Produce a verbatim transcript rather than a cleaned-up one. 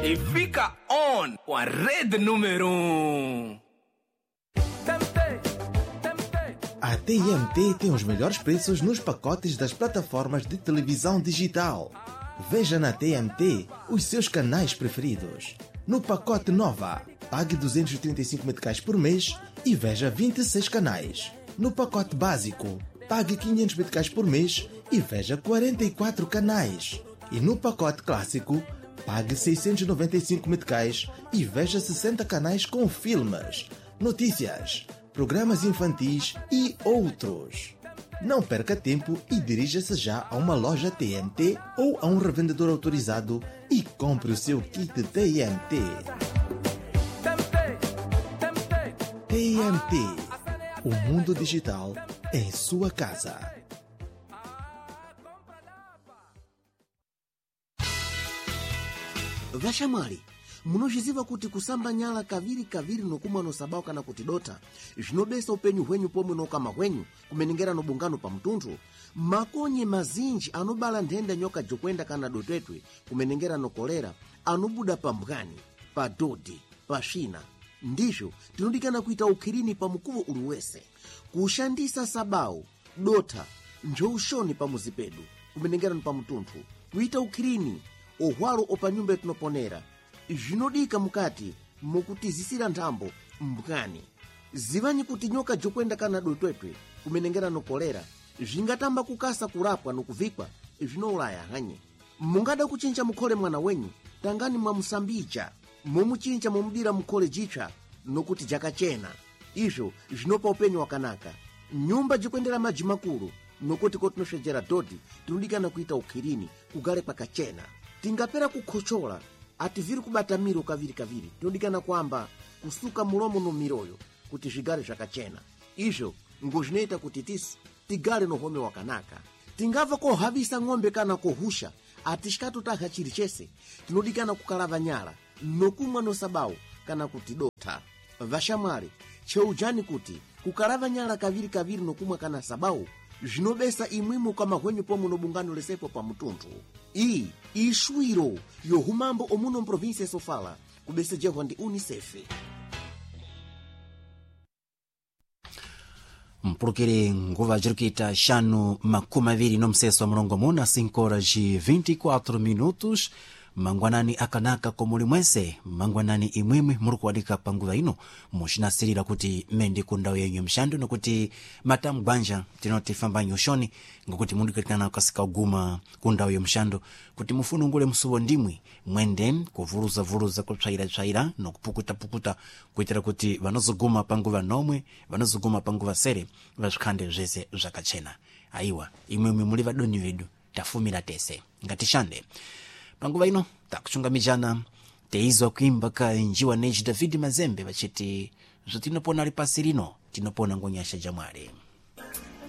e fica on com a rede número um. A T M T tem os melhores preços nos pacotes das plataformas de televisão digital. Veja na T M T os seus canais preferidos. No pacote Nova, pague duzentos e trinta e cinco meticais por mês e veja vinte e seis canais. No pacote Básico, pague quinhentos meticais por mês e veja quarenta e quatro canais. E no pacote Clássico, pague seiscentos e noventa e cinco meticais e veja sessenta canais com filmes, notícias, programas infantis e outros. Não perca tempo e dirija-se já a uma loja T M T ou a um revendedor autorizado e compre o seu kit T M T. T M T, o mundo digital em sua casa. Vashamwali, munoziva kuti kusamba nyala kaviri kaviri nokumwa nosabau kana kuti dota zvinobesa upenyu hwenyu pomwe nokama hwenyu kumenengera nobungano pa mtunthu. Makonye mazinji anobala nthenda nyoka jokwenda kana dotwetwe kumenengera nokolera anobuda pa mbwani, pa dodi, pa shina. Ndizvo tinodikana kuita ukhirini pa mukuvo uliwese, kushandisa sabau, dota, njoushoni pa muzipedu kumenengera pa mtunthu, kuita ukhirini ohwalo opa nyumba etinoponera zvinodika mukati mukutizisira nthambo mbwani. Zivanyi kuti nyoka jokwenda kana dotwetwe kumenengera nokolera zvingatamba kukasa kurapwa nokuvikwa zvinoulaya hanye. Mungada kuchinja mukhole mwana wenyu, tangani mwamusambija momuchinja momudira mukhole jitsva nokuti jakachena. Izvo zvinopa upenyu wakanaka. Nyumba jikwendera madzi makulu nokuti kotinosvedzera dhodhi tinodikana kuita ukhirini kugale kwakachena. Tingapera kukhochola ativiri kubata miro kaviri kaviri tinodikana kwamba kusuka mulomo no miroyo kuti zvigale zvakachena. Izvo ngozvinoita kuti tisu tigale nohome wakanaka. Tingava kohavisa ng'ombe kana kohusha atishikatotaha chiri chese tinodikana kukalava nyala nokumwa nosabau kana kuti dota. Vashamwali, cheujani kuti kukalava nyala kaviri kaviri nokumwa kana sabau zvinobesa imwimo kama hwenyu pomwe nobungano lesepo pa mtunthu. Iyi ishwiro yohumambo omuno mprovinsia Sofala kubesejehwa ndi UNICEF. mpulukire nguva jirukita xanu makumi aviri nomseso wa mulongo muna cinco horas e vinte e quatro minutos. Mangwanani akanaka komuli mwese, mangwanani imwimwi muri kuwadika pa nguva ino muxinasirira kuti mendi kundawu yenyu mxandu nokuti matamu gwanja tinotifamba nyoshoni ngokuti mundikirikana kasika uguma kundawu yomxandu kuti mufunungule musuwo ndimwi mwende kuvuluza-vuluza kupsvaira-psvaira nokupukuta-pukuta kuitira kuti vanozoguma pa nguva nomwe vanozoguma pa nguva sere vazvikhande zvese zvakachena. Aiwa, imwimwi muli vadoni vedu tafumira tese ngatishande. Panguva ino takuchunga mijana teizwa kuimba ka njiwa neji David Mazembe vachiti zvatinopona ali pasi rino tinopona ngonyasha jamwari.